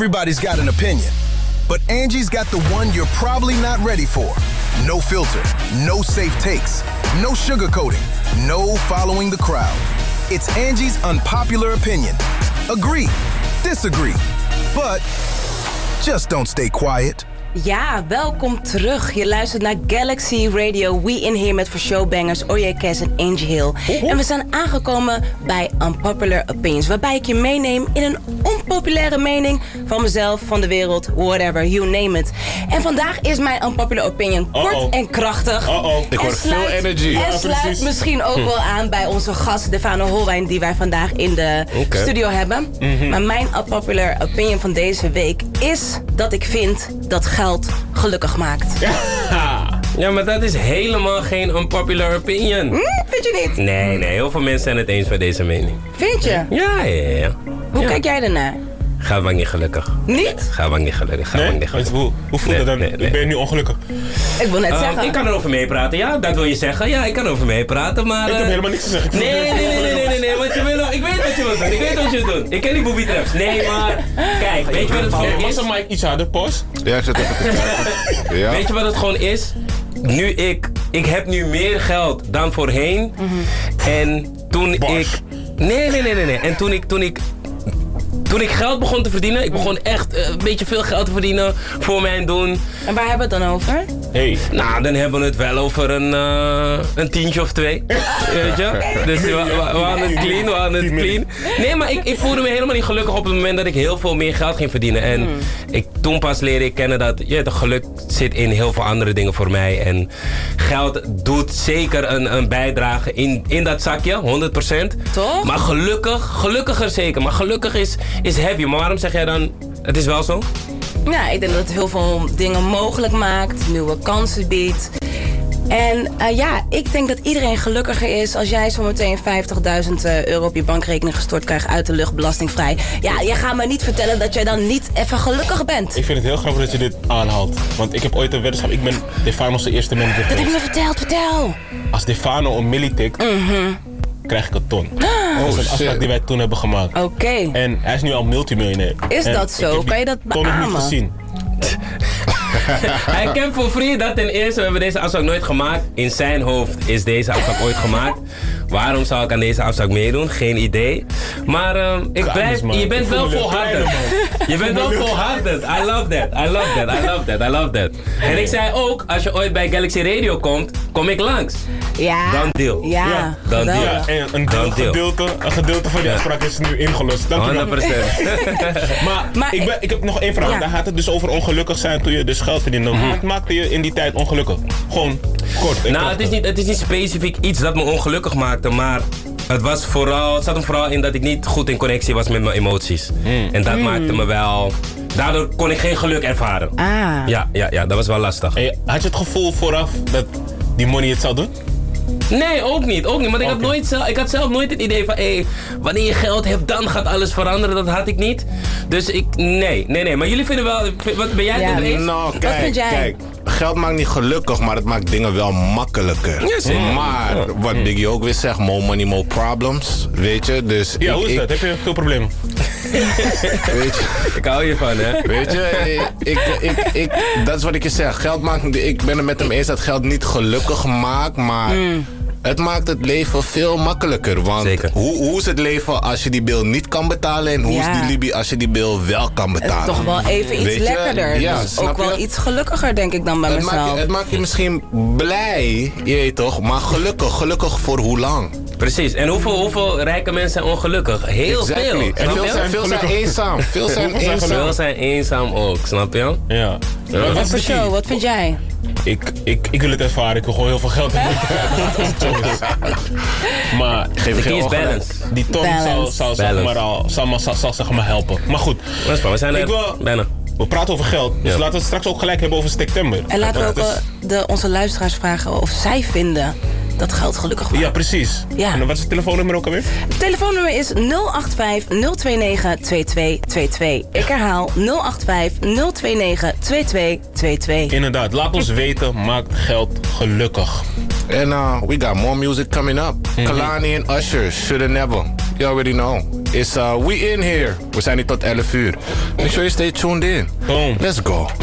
Everybody's got an opinion, but Angie's got the one you're probably not ready for. No filter, no safe takes, no sugarcoating, no following the crowd. It's Angie's unpopular opinion. Agree, disagree, but just don't stay quiet. Ja, welkom terug. Je luistert naar Galaxy Radio. We in here met voor showbangers Oye Kes en Angie Hill. En we zijn aangekomen bij Unpopular Opinions, waarbij ik je meeneem in een onpopulaire mening van mezelf, van de wereld, whatever, you name it. En vandaag is mijn Unpopular Opinion kort en krachtig. Ik hoor veel energy. En sluit misschien ook wel aan bij onze gast Stefano Holwijn, die wij vandaag in de studio hebben. Maar mijn Unpopular Opinion van deze week is dat ik vind dat geld gelukkig maakt. Ja, maar dat is helemaal geen unpopular opinion. Vind je niet? Nee, heel veel mensen zijn het eens met deze mening. Vind je? Ja. Hoe kijk jij ernaar? Gaat maar niet gelukkig. Niet? Gaat maar niet gelukkig. Hoe voelt het dan? Ben je nu ongelukkig? Ik wil net zeggen. Ik kan erover meepraten, ja, dat wil je zeggen. Ja, ik kan erover meepraten, maar... Ik heb helemaal niks te zeggen. Nee, wat je wil, ik weet wat je wilt doen. Ik weet wat je doet. Ik ken die booby traps. Nee, maar... Kijk, weet je wat het gewoon is? Was Mike iets harder, Pos? Ja, ik zit even te kijken. Ja. Weet je wat het gewoon is? Nu ik heb nu meer geld dan voorheen. En toen ik... Nee. En toen ik geld begon te verdienen, ik begon echt een beetje veel geld te verdienen voor mijn doen. En waar hebben we het dan over? Hey. Nou, dan hebben we het wel over een tientje of 2. Weet je? Dus we hadden het clean. Nee, maar ik voelde me helemaal niet gelukkig op het moment dat ik heel veel meer geld ging verdienen. En toen pas leerde ik kennen dat het geluk zit in heel veel andere dingen voor mij. En geld doet zeker een bijdrage in dat zakje, 100%. Toch? Maar gelukkiger zeker. Maar gelukkig is heavy. Maar waarom zeg jij dan, het is wel zo? Ja, ik denk dat het heel veel dingen mogelijk maakt, nieuwe kansen biedt. En ik denk dat iedereen gelukkiger is als jij zometeen €50.000 op je bankrekening gestort krijgt uit de lucht, belastingvrij. Ja, je gaat me niet vertellen dat jij dan niet even gelukkig bent. Ik vind het heel grappig dat je dit aanhaalt. Want ik heb ooit een weddenschap. Ik ben Defano's eerste manager Dat heb je geweest. me verteld, vertel. Als Defano een milli tikt, krijg ik een ton. Dat is een afspraak die wij toen hebben gemaakt. Oké. En hij is nu al multimiljonair. Is En dat zo? ik heb Kan je die dat ton nog niet beamen? gezien. Hij kent voor free, dat ten eerste. We hebben deze afspraak nooit gemaakt. In zijn hoofd is deze afspraak ooit gemaakt. Waarom zou ik aan deze afspraak meedoen? Geen idee. Maar je bent wel volhardend. Je bent wel volhardend. I love that. En ik zei ook, als je ooit bij Galaxy Radio komt, kom ik langs. Ja. Dan deal. Ja. Dan deal. Ja, en een gedeelte van die afspraak is nu ingelost. Dankjewel. 100%. Maar ik heb nog één vraag. Ja. Daar gaat het dus over ongelukkig zijn toen je dus geld verdiende. Wat maakte je in die tijd ongelukkig? Gewoon kort. Nou, het is niet specifiek iets dat me ongelukkig maakte, maar het zat hem vooral in dat ik niet goed in connectie was met mijn emoties. En dat maakte me wel... Daardoor kon ik geen geluk ervaren. Ja, dat was wel lastig. En had je het gevoel vooraf dat die money het zou doen? Nee, ook niet. Want ik had zelf nooit het idee van, wanneer je geld hebt, dan gaat alles veranderen. Dat had ik niet. Dus nee. Maar jullie vinden wel, wat ben jij het er eens? Nou, Wat vind jij? kijk, geld maakt niet gelukkig, maar het maakt dingen wel makkelijker. Ja, zeker. Maar, wat Biggie ook weer zegt, more money, more problems. Weet je, dus... Ja, hoe is dat? Heb je veel problemen? Weet je, Ik hou je van, hè? weet je, dat is wat ik je zeg. Geld maakt, ik ben het met hem eens dat geld niet gelukkig maakt, maar... Het maakt het leven veel makkelijker. Want hoe is het leven als je die bill niet kan betalen? En hoe is die Libi als je die bill wel kan betalen? Toch wel even iets lekkerder. Ja, dus ook wel iets gelukkiger, denk ik dan bij mezelf. Het maakt je misschien blij, je weet toch? Maar gelukkig voor hoe lang? Precies. En hoeveel rijke mensen zijn ongelukkig? Heel veel. En veel zijn eenzaam. Veel zijn eenzaam ook, snap je? Ja. Wat voor show? Wat vind jij? Ik wil het ervaren. Ik wil gewoon heel veel geld hebben. Maar Geef geen balance. Die ton zal zeg maar helpen. Maar goed. We zijn er bijna. We praten over geld. Dus laten we het straks ook gelijk hebben over september. En laten we ook onze luisteraars vragen of zij vinden dat geld gelukkig maakt. Ja, precies. Ja. En wat is het telefoonnummer ook alweer? Het telefoonnummer is 085 029 2222. Ik herhaal 085 029 2222. Inderdaad, laat ons weten, maakt geld gelukkig. And we got more music coming up. Kalani and Usher, Shoulda Never. You already know. is We In Here. We zijn hier tot 11 uur. Make sure you stay tuned in. Boom. Let's go.